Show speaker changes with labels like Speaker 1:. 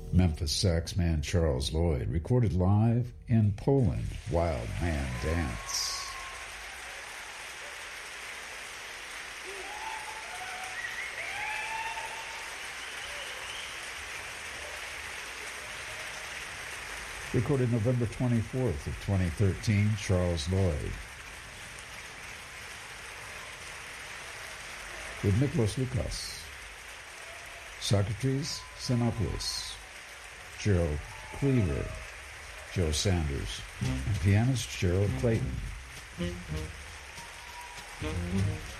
Speaker 1: Memphis saxman Charles Lloyd recorded live in Poland, Wild Man Dance. Recorded November 24th of 2013, Charles Lloyd. With Miklos Lukas, Socrates Xenopoulos, Gerald Cleaver, Joe Sanders, and pianist Gerald Clayton.